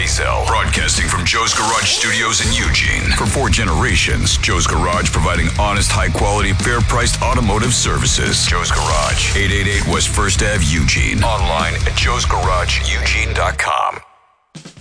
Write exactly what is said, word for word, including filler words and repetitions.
Baysell, broadcasting from Joe's Garage Studios in Eugene. For four generations, Joe's Garage providing honest, high-quality, fair-priced automotive services. Joe's Garage, eight eighty-eight West First Avenue, Eugene. Online at joes garage eugene dot com.